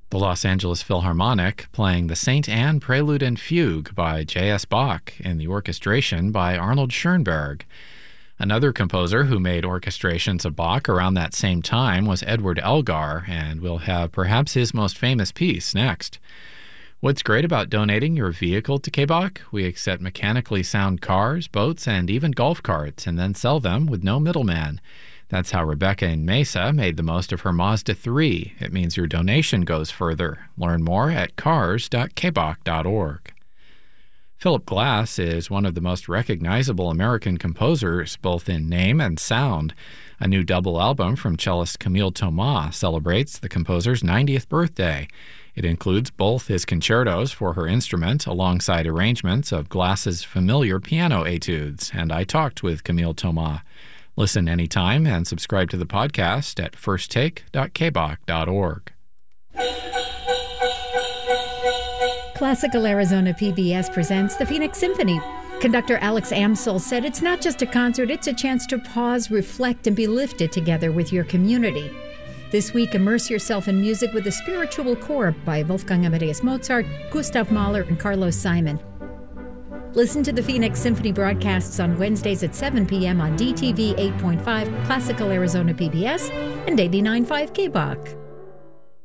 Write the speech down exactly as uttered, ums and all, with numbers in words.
The Los Angeles Philharmonic playing the Saint Anne Prelude and Fugue by J S Bach in the orchestration by Arnold Schoenberg. Another composer who made orchestrations of Bach around that same time was Edward Elgar, and we'll have perhaps his most famous piece next. What's great about donating your vehicle to K B O C? We accept mechanically sound cars, boats, and even golf carts, and then sell them with no middleman. That's how Rebecca in Mesa made the most of her Mazda three. It means your donation goes further. Learn more at cars dot k b o c dot org. Philip Glass is one of the most recognizable American composers, both in name and sound. A new double album from cellist Camille Thomas celebrates the composer's ninetieth birthday. It includes both his concertos for her instrument alongside arrangements of Glass's familiar piano etudes, and I talked with Camille Thomas. Listen anytime and subscribe to the podcast at first take dot k b o c dot org. Classical Arizona P B S presents the Phoenix Symphony. Conductor Alex Amsel said it's not just a concert, it's a chance to pause, reflect, and be lifted together with your community. This week, immerse yourself in music with the Spiritual Core by Wolfgang Amadeus Mozart, Gustav Mahler, and Carlos Simon. Listen to the Phoenix Symphony broadcasts on Wednesdays at seven p.m. on D T V eight point five, Classical Arizona P B S, and eighty-nine point five K B O C.